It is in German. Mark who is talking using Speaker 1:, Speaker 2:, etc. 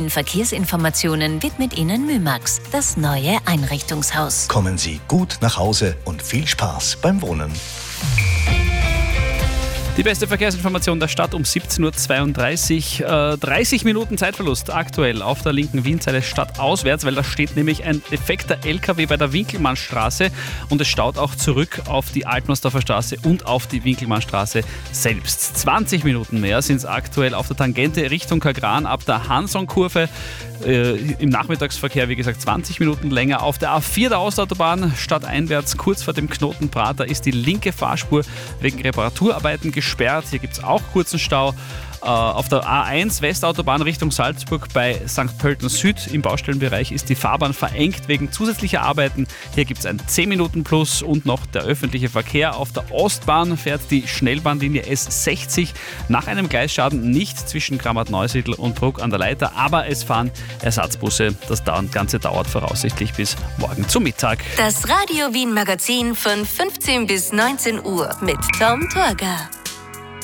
Speaker 1: den Verkehrsinformationen widmet Ihnen Mümax, das neue Einrichtungshaus.
Speaker 2: Kommen Sie gut nach Hause und viel Spaß beim Wohnen.
Speaker 3: Die beste Verkehrsinformation der Stadt um 17.32 Uhr. 30 Minuten Zeitverlust aktuell auf der linken Wienseite stadtauswärts, weil da steht nämlich ein defekter LKW bei der Winkelmannstraße und es staut auch zurück auf die Altmersdorfer Straße und auf die Winkelmannstraße selbst. 20 Minuten mehr sind es aktuell auf der Tangente Richtung Kagran ab der Hanson-Kurve. Im Nachmittagsverkehr, wie gesagt, 20 Minuten länger. Auf der A4 der Ostautobahn stadteinwärts, kurz vor dem Knoten Prater, ist die linke Fahrspur wegen Reparaturarbeiten gesperrt. Hier gibt es auch kurzen Stau. Auf der A1 Westautobahn Richtung Salzburg bei St. Pölten Süd im Baustellenbereich ist die Fahrbahn verengt wegen zusätzlicher Arbeiten. Hier gibt es ein 10-Minuten-Plus und noch der öffentliche Verkehr. Auf der Ostbahn fährt die Schnellbahnlinie S60 nach einem Gleisschaden nicht zwischen Kramat-Neusiedl und Bruck an der Leiter, aber es fahren Ersatzbusse. Das Ganze dauert voraussichtlich bis morgen zum Mittag.
Speaker 1: Das Radio Wien Magazin von 15 bis 19 Uhr mit Tom Torgau.